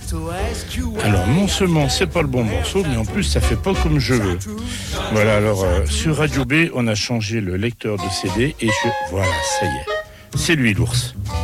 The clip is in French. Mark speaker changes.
Speaker 1: Alors non seulement c'est pas le bon morceau, mais en plus ça fait pas comme je veux. Voilà, alors sur Radio B, on a changé le lecteur de CD et voilà, ça y est, c'est lui l'ours.